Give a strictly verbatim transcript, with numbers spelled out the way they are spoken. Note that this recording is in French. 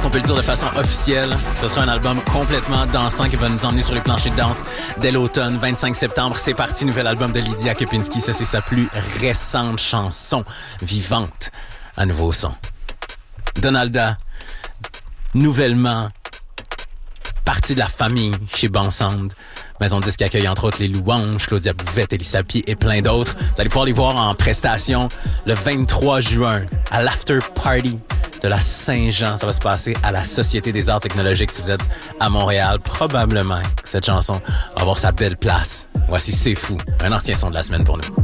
qu'on peut le dire de façon officielle. Ce sera un album complètement dansant qui va nous emmener sur les planchers de danse dès l'automne, vingt-cinq septembre. C'est parti, nouvel album de Lydia Kepinski. Ça, c'est sa plus récente chanson vivante à nouveau son. Donalda, nouvellement partie de la famille chez Bon Sound. Maison de disque accueille entre autres les Louanges, Claudia Bouvette, Elissa Pied et plein d'autres. Vous allez pouvoir les voir en prestation le vingt-trois juin à l'After Party de la Saint-Jean. Ça va se passer à la Société des Arts Technologiques. Si vous êtes à Montréal, probablement que cette chanson va avoir sa belle place. Voici C'est Fou, un ancien son de la semaine pour nous.